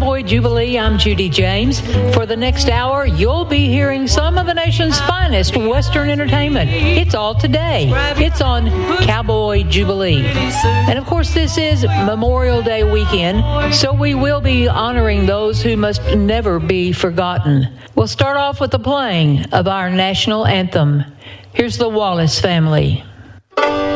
Cowboy Jubilee. I'm Judy James. For the next hour, you'll be hearing some of the nation's finest Western entertainment. It's all today. It's on Cowboy Jubilee. And of course, this is Memorial Day weekend, so we will be honoring those who must never be forgotten. We'll start off with the playing of our national anthem. Here's the Wallace family.